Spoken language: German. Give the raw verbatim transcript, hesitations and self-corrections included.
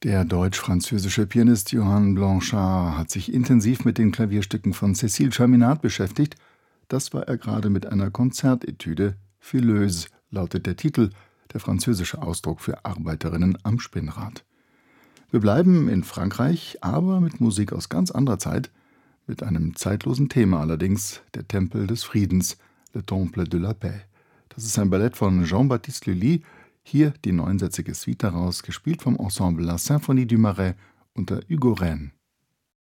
Der deutsch-französische Pianist Johann Blanchard hat sich intensiv mit den Klavierstücken von Cécile Chaminade beschäftigt. Das war er gerade mit einer Konzertetüde. Fileuse lautet der Titel, der französische Ausdruck für Arbeiterinnen am Spinnrad. Wir bleiben in Frankreich, aber mit Musik aus ganz anderer Zeit, mit einem zeitlosen Thema allerdings, der Tempel des Friedens, Le Temple de la Paix. Das ist ein Ballett von Jean-Baptiste Lully. Hier die neunsätzige Suite daraus, gespielt vom Ensemble La Symphonie du Marais unter Hugo Rehn.